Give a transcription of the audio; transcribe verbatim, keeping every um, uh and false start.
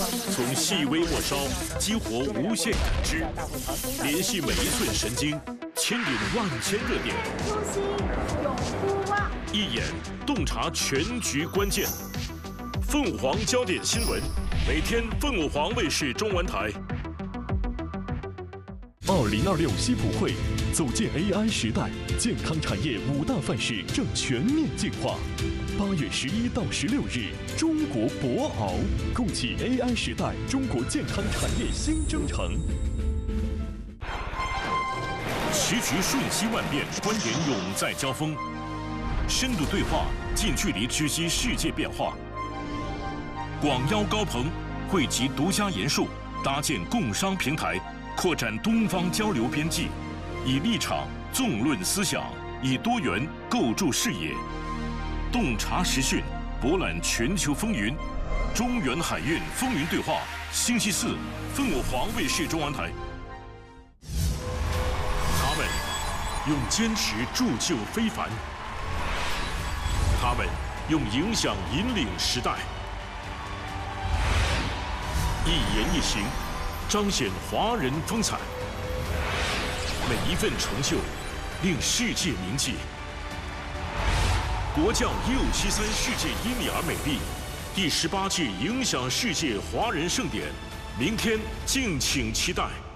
从细微末梢激活无限感知，联系每一寸神经，牵引万千热点。 初心永不忘。 一眼洞察全局关键。凤凰焦点新闻，每天凤凰卫视中文台。 二零二六西普会，走进 A I 时代，健康产业五大范式正全面进化。八月十一到十六日，中国博鳌，共启 A I 时代中国健康产业新征程。 时局瞬息万变，观点永在交锋，深度对话，近距离直击世界变化。广邀高朋，汇集独家研述，搭建共商平台，扩展东方交流边际，以立场纵论思想，以多元构筑视野，洞察时讯，博览全球风云。中原海运风云对话，星期四，凤凰卫视中文台。他们用坚持铸就非凡，他们用影响引领时代。一言一行，彰显华人风采。每一份成就，令世界铭记。国将一五七三世界英里尔美丽，第十八届影响世界华人盛典，明天敬请期待。